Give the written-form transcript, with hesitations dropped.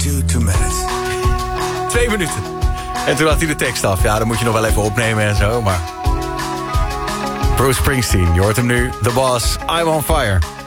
2 minutes. 2 minuten. En toen had hij de tekst af. Ja, dan moet je nog wel even opnemen en zo, maar... Bruce Springsteen, je hoort hem nu. The Boss, I'm on Fire.